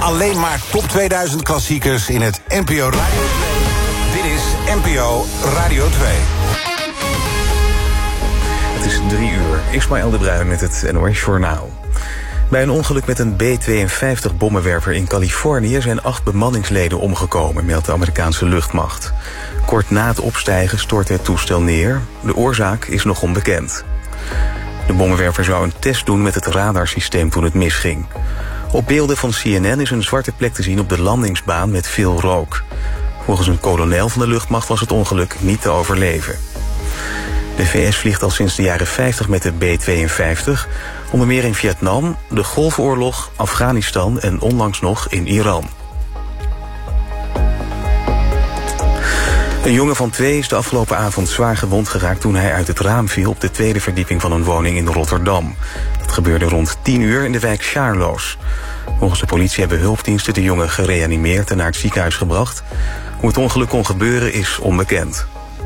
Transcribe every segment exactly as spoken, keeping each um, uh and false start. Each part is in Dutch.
Alleen maar top tweeduizend klassiekers in het N P O Radio twee. Dit is N P O Radio twee. Het is drie uur. Ismaël de Bruin met het N O S Journaal. Bij een ongeluk met een B tweeënvijftig bommenwerper in Californië zijn acht bemanningsleden omgekomen, meldt de Amerikaanse luchtmacht. Kort na het opstijgen stortte het toestel neer. De oorzaak is nog onbekend. De bommenwerper zou een test doen met het radarsysteem toen het misging. Op beelden van C N N is een zwarte plek te zien op de landingsbaan met veel rook. Volgens een kolonel van de luchtmacht was het ongeluk niet te overleven. De V S vliegt al sinds de jaren vijftig met de B tweeënvijftig... onder meer in Vietnam, de Golfoorlog, Afghanistan en onlangs nog in Iran. Een jongen van twee is de afgelopen avond zwaar gewond geraakt toen hij uit het raam viel op de tweede verdieping van een woning in Rotterdam. Dat gebeurde rond tien uur in de wijk Sjaarloos. Volgens de politie hebben hulpdiensten de jongen gereanimeerd en naar het ziekenhuis gebracht. Hoe het ongeluk kon gebeuren is onbekend.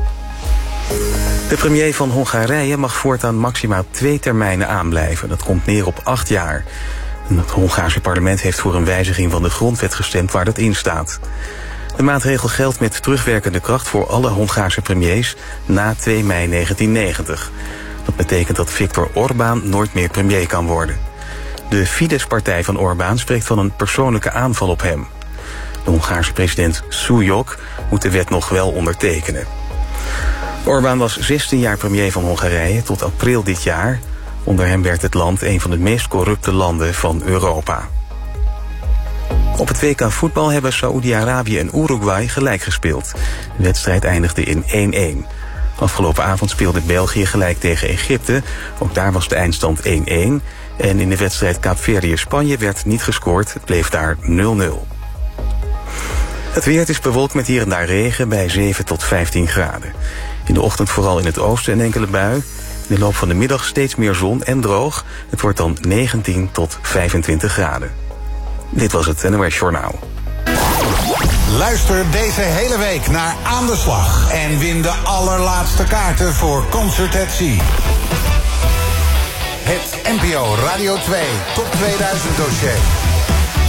De premier van Hongarije mag voortaan maximaal twee termijnen aanblijven. Dat komt neer op acht jaar. En het Hongaarse parlement heeft voor een wijziging van de grondwet gestemd waar dat in staat. De maatregel geldt met terugwerkende kracht voor alle Hongaarse premiers na twee mei negentien negentig. Dat betekent dat Viktor Orbán nooit meer premier kan worden. De Fidesz-partij van Orbán spreekt van een persoonlijke aanval op hem. De Hongaarse president Súlyog moet de wet nog wel ondertekenen. Orbán was zestien jaar premier van Hongarije tot april dit jaar. Onder hem werd het land een van de meest corrupte landen van Europa. Op het W K voetbal hebben Saoedi-Arabië en Uruguay gelijk gespeeld. De wedstrijd eindigde in één-één. Afgelopen avond speelde België gelijk tegen Egypte. Ook daar was de eindstand één-één. En in de wedstrijd Kaapverdië-Spanje werd niet gescoord. Het bleef daar nul nul. Het weer, het is bewolkt met hier en daar regen bij zeven tot vijftien graden. In de ochtend vooral in het oosten een enkele bui. In de loop van de middag steeds meer zon en droog. Het wordt dan negentien tot vijfentwintig graden. Dit was het N O S Journaal. Luister deze hele week naar Aan de Slag en win de allerlaatste kaarten voor Concert at Sea. Het N P O Radio twee Top tweeduizend dossier.